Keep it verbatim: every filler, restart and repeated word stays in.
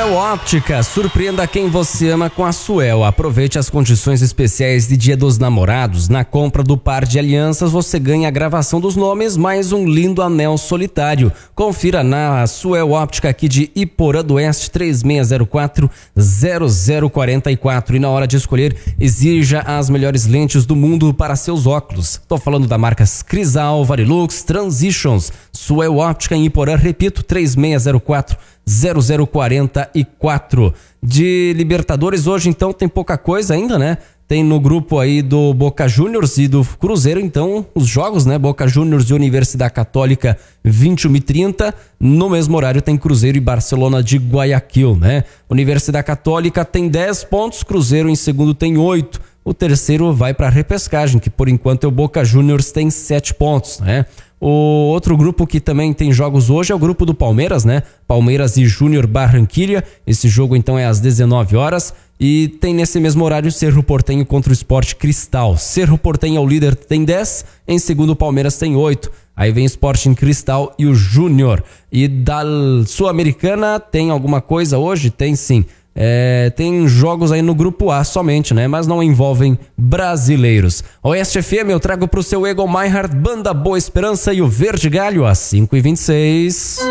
Suel Óptica, surpreenda quem você ama com a Suel. Aproveite as condições especiais de Dia dos Namorados. Na compra do par de alianças você ganha a gravação dos nomes mais um lindo anel solitário. Confira na Suel Óptica aqui de Iporã do Oeste, três seis zero quatro, zero zero quatro quatro. E na hora de escolher, exija as melhores lentes do mundo para seus óculos. Tô falando da marcas Crisal, Varilux, Transitions. Suel Óptica em Iporã, repito, três seis zero quatro, zero zero quatro quatro. De Libertadores hoje então tem pouca coisa ainda, né? Tem no grupo aí do Boca Juniors e do Cruzeiro, então, os jogos, né? Boca Juniors e Universidade Católica, vinte e uma e trinta. No mesmo horário tem Cruzeiro e Barcelona de Guayaquil, né? Universidade Católica tem dez pontos, Cruzeiro em segundo tem oito. O terceiro vai para a repescagem, que por enquanto é o Boca Juniors, tem sete pontos, né? O outro grupo que também tem jogos hoje é o grupo do Palmeiras, né? Palmeiras e Júnior Barranquilla. Esse jogo então é às dezenove horas. E tem nesse mesmo horário Cerro Porteño contra o Sport Cristal. Cerro Porteño é o líder, tem dez. Em segundo, o Palmeiras tem oito. Aí vem Sporting Cristal e o Júnior. E da Sul-Americana tem alguma coisa hoje? Tem sim. É, tem jogos aí no grupo A somente, né? Mas não envolvem brasileiros. Oeste F M, eu trago pro seu Egon Meinhardt, Banda Boa Esperança e o Verde Galho, às cinco e vinte e seis.